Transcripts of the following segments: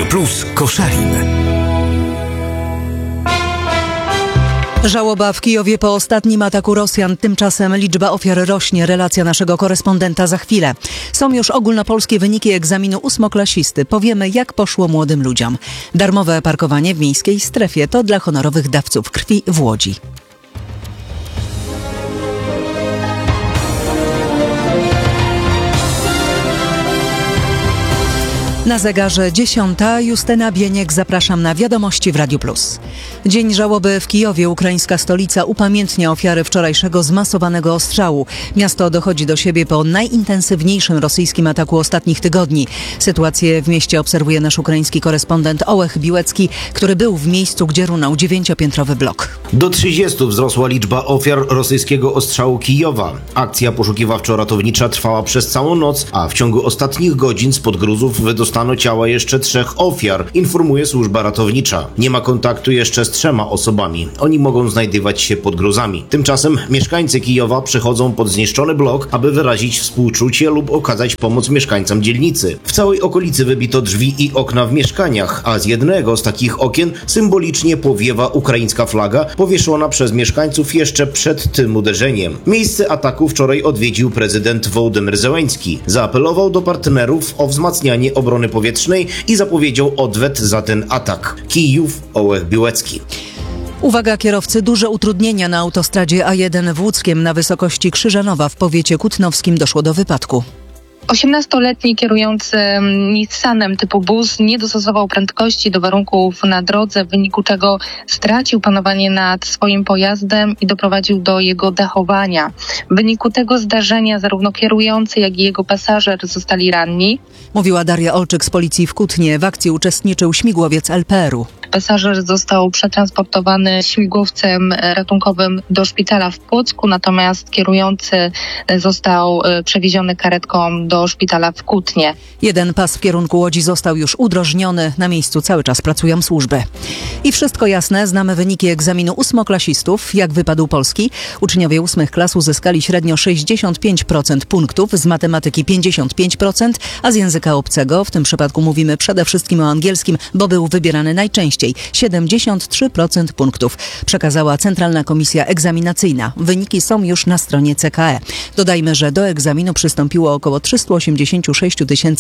Plus Koszalin. Żałoba w Kijowie po ostatnim ataku Rosjan. Tymczasem liczba ofiar rośnie. Relacja naszego korespondenta za chwilę. Są już ogólnopolskie wyniki egzaminu ósmoklasisty. Powiemy, jak poszło młodym ludziom. Darmowe parkowanie w miejskiej strefie to dla honorowych dawców krwi w Łodzi. Na zegarze 10. Justyna Bieniek, zapraszam na Wiadomości w Radiu Plus. Dzień żałoby w Kijowie. Ukraińska stolica upamiętnia ofiary wczorajszego zmasowanego ostrzału. Miasto dochodzi do siebie po najintensywniejszym rosyjskim ataku ostatnich tygodni. Sytuację w mieście obserwuje nasz ukraiński korespondent Ołech Biłecki, który był w miejscu, gdzie runął 9-piętrowy blok. Do 30 wzrosła liczba ofiar rosyjskiego ostrzału Kijowa. Akcja poszukiwawczo-ratownicza trwała przez całą noc, a w ciągu ostatnich godzin spod gruzów wydostano ciała jeszcze 3 ofiar, informuje służba ratownicza. Nie ma kontaktu jeszcze z 3 osobami. Oni mogą znajdywać się pod gruzami. Tymczasem mieszkańcy Kijowa przychodzą pod zniszczony blok, aby wyrazić współczucie lub okazać pomoc mieszkańcom dzielnicy. W całej okolicy wybito drzwi i okna w mieszkaniach, a z jednego z takich okien symbolicznie powiewa ukraińska flaga, powieszona przez mieszkańców jeszcze przed tym uderzeniem. Miejsce ataku wczoraj odwiedził prezydent Wołodymyr Zełenski. Zaapelował do partnerów o wzmacnianie obrony powietrznej i zapowiedział odwet za ten atak. Kijów, Ołech Biłecki. Uwaga kierowcy, duże utrudnienia na autostradzie A1 w Łódzkiem na wysokości Krzyżanowa w powiecie kutnowskim doszło do wypadku. 18-letni kierujący Nissanem typu bus nie dostosował prędkości do warunków na drodze, w wyniku czego stracił panowanie nad swoim pojazdem i doprowadził do jego dachowania. W wyniku tego zdarzenia zarówno kierujący, jak i jego pasażer zostali ranni. Mówiła Daria Olczyk z policji w Kutnie. W akcji uczestniczył śmigłowiec LPR-u. Pasażer został przetransportowany śmigłowcem ratunkowym do szpitala w Płocku, natomiast kierujący został przewieziony karetką do szpitala w Kutnie. Jeden pas w kierunku Łodzi został już udrożniony. Na miejscu cały czas pracują służby. I wszystko jasne, znamy wyniki egzaminu ósmoklasistów. Jak wypadł polski? Uczniowie 8 klas uzyskali średnio 65% punktów, z matematyki 55%, a z języka obcego, w tym przypadku mówimy przede wszystkim o angielskim, bo był wybierany najczęściej, 73% punktów, przekazała Centralna Komisja Egzaminacyjna. Wyniki są już na stronie CKE. Dodajmy, że do egzaminu przystąpiło około 386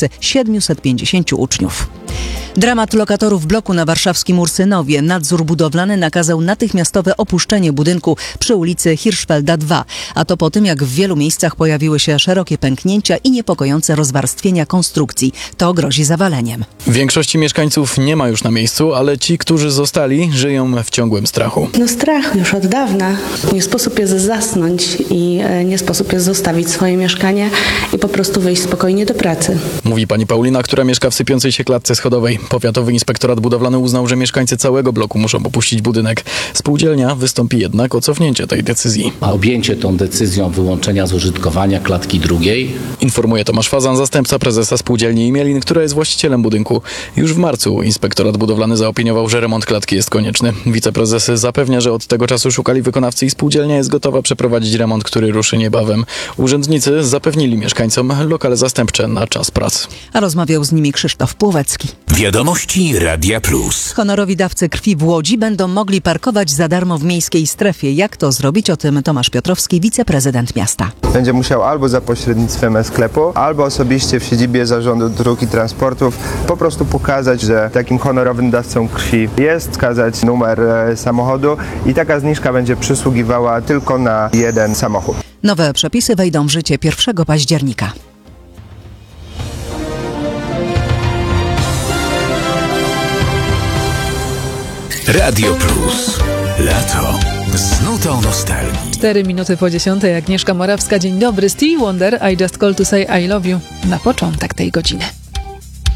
750 uczniów. Dramat lokatorów bloku na warszawskim Ursynowie. Nadzór budowlany nakazał natychmiastowe opuszczenie budynku przy ulicy Hirschfelda 2. A to po tym, jak w wielu miejscach pojawiły się szerokie pęknięcia i niepokojące rozwarstwienia konstrukcji. To grozi zawaleniem. Większości mieszkańców nie ma już na miejscu, ale ci, którzy zostali, żyją w ciągłym strachu. Strach już od dawna. Nie sposób jest zasnąć i nie sposób jest zostawić swoje mieszkanie i po prostu wyjść spokojnie do pracy. Mówi pani Paulina, która mieszka w sypiącej się klatce schodowej. Powiatowy Inspektorat Budowlany uznał, że mieszkańcy całego bloku muszą opuścić budynek. Spółdzielnia wystąpi jednak o cofnięcie tej decyzji. A objęcie tą decyzją wyłączenia z użytkowania klatki drugiej. Informuje Tomasz Fazan, zastępca prezesa spółdzielni Imielin, która jest właścicielem budynku. Już w marcu Inspektorat Budowlany zaopiniował, że remont klatki jest konieczny. Wiceprezes zapewnia, że od tego czasu szukali wykonawcy i spółdzielnia jest gotowa przeprowadzić remont, który ruszy niebawem. Urzędnicy zapewnili mieszkańcom lokale zastępcze na czas prac. A rozmawiał z nimi Krzysztof Płowecki. Wiadomości Radia Plus. Honorowi dawcy krwi w Łodzi będą mogli parkować za darmo w miejskiej strefie. Jak to zrobić? O tym Tomasz Piotrowski, wiceprezydent miasta. Będzie musiał albo za pośrednictwem sklepu, albo osobiście w siedzibie Zarządu Dróg i Transportów po prostu pokazać, że takim honorowym dawcą krwi jest, wskazać numer samochodu i taka zniżka będzie przysługiwała tylko na jeden samochód. Nowe przepisy wejdą w życie 1 października. Radio Plus. Lato. Z nutą nostalgii. 4 minuty po 10. Agnieszka Morawska. Dzień dobry. Stevie Wonder, I Just Call to Say I Love You. Na początek tej godziny.